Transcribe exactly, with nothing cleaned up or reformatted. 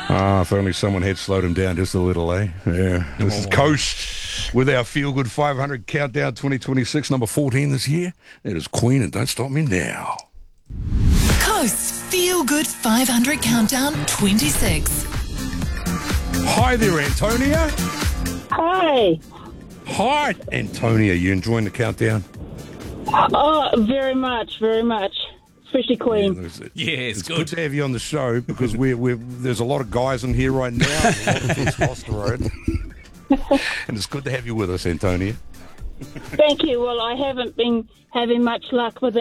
Ah, if only someone had slowed him down just a little, eh? Yeah. This is Coast with our Feel Good five hundred Countdown twenty twenty-six, number fourteen this year. It is Queen and Don't Stop Me Now. Coast's Feel Good five hundred Countdown twenty-six. Hi there, Antonia. Hi. Hi, Antonia. You enjoying the countdown? Oh, very much, very much. Especially Queen. Yeah, it's, Yeah, it's, it's good. good to have you on the show because we're, we're, there's a lot of guys in here right now, a lot of testosterone. And it's good to have you with us, Antonia. Thank you. Well, I haven't been having much luck with